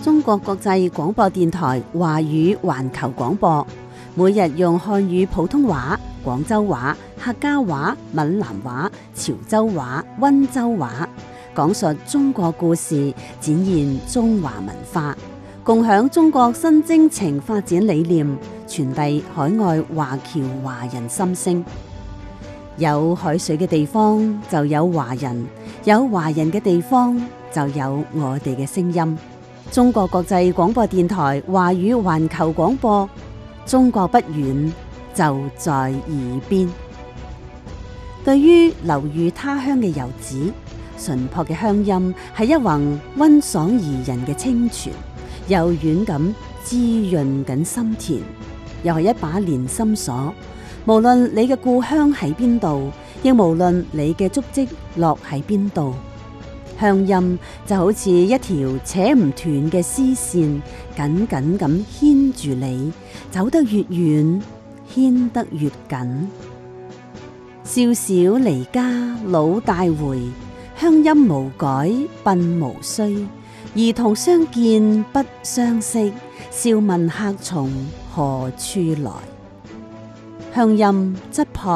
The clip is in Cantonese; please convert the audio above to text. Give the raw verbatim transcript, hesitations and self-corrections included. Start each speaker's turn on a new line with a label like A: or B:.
A: 中國國際廣播電台華語環球廣播，每日用漢語普通話、廣州話、客家話、閩南話、潮州話、溫州話，講述中國故事，展現中華文化，共享中國新征程發展理念，傳遞海外華僑華人心聲。有海水嘅地方就有華人，有華人嘅地方就有我哋嘅聲音。中國國際廣播電台華語環球廣播，中國不遠，就在耳邊。對於流寓他鄉嘅遊子，淳樸嘅鄉音係一泓溫爽宜人嘅清泉，柔軟咁滋潤緊心田，又係一把連心鎖。無論你嘅故鄉喺邊度，亦無論你嘅足跡落喺邊度，鄉音就好似一條扯唔斷嘅絲線，緊緊咁牽住你，走得越遠，牽得越緊。少小離家老大回，鄉音無改鬢無須。兒童相見不相識，笑問客從何處來。鄉音質樸